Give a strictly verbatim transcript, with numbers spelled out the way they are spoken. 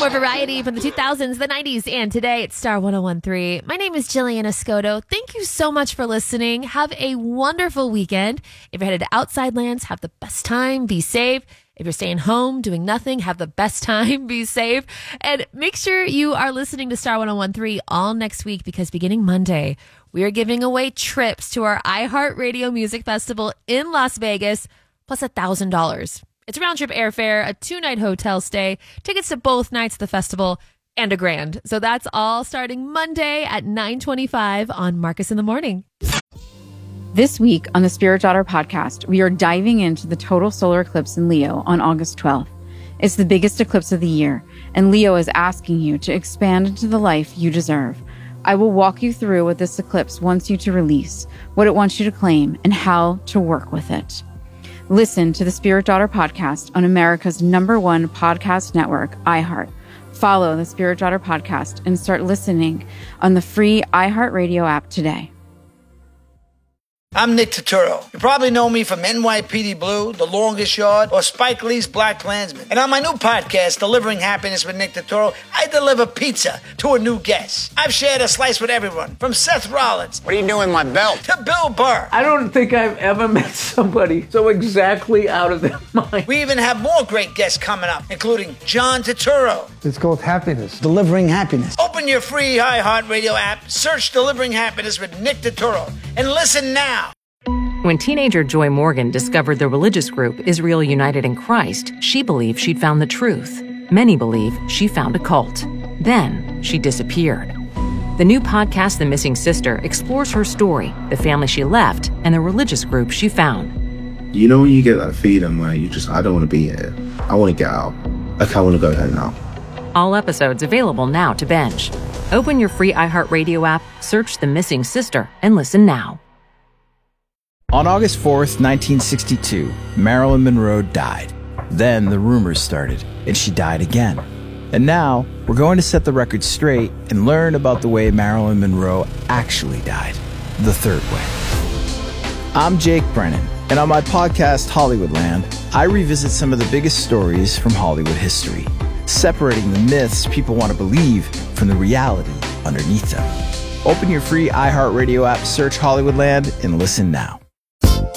for variety from the two thousands, the nineties, and today it's Star one oh one three. My name is Jillian Escoto. Thank you so much for listening. Have a wonderful weekend. If you're headed to Outside Lands, have the best time. Be safe. If you're staying home, doing nothing, have the best time. Be safe. And make sure you are listening to Star one oh one three all next week, because beginning Monday, we are giving away trips to our iHeartRadio Music Festival in Las Vegas, plus one thousand dollars. It's round-trip airfare, a two-night hotel stay, tickets to both nights of the festival, and a grand. So that's all starting Monday at nine twenty-five on Marcus in the Morning. This week on the Spirit Daughter podcast, we are diving into the total solar eclipse in Leo on August twelfth. It's the biggest eclipse of the year, and Leo is asking you to expand into the life you deserve. I will walk you through what this eclipse wants you to release, what it wants you to claim, and how to work with it. Listen to the Spirit Daughter podcast on America's number one podcast network, iHeart. Follow the Spirit Daughter podcast and start listening on the free iHeartRadio app today. I'm Nick Turturro. You probably know me from N Y P D Blue, The Longest Yard, or Spike Lee's Black Klansman. And on my new podcast, Delivering Happiness with Nick Turturro, I deliver pizza to a new guest. I've shared a slice with everyone, from Seth Rollins. What are you doing with my belt? To Bill Burr. I don't think I've ever met somebody so exactly out of their mind. We even have more great guests coming up, including John Turturro. It's called Happiness. Delivering Happiness. Open your free iHeartRadio app, search Delivering Happiness with Nick Turturro, and listen now. When teenager Joy Morgan discovered the religious group Israel United in Christ, she believed she'd found the truth. Many believe she found a cult. Then she disappeared. The new podcast, The Missing Sister, explores her story, the family she left, and the religious group she found. You know when you get that feeling where you just, I don't want to be here. I want to get out. Okay, I want to go home now. All episodes available now to binge. Open your free iHeartRadio app, search The Missing Sister, and listen now. On August fourth, nineteen sixty-two, Marilyn Monroe died. Then the rumors started, and she died again. And now, we're going to set the record straight and learn about the way Marilyn Monroe actually died, the third way. I'm Jake Brennan, and on my podcast, Hollywoodland, I revisit some of the biggest stories from Hollywood history, separating the myths people want to believe from the reality underneath them. Open your free iHeartRadio app, search Hollywoodland, and listen now.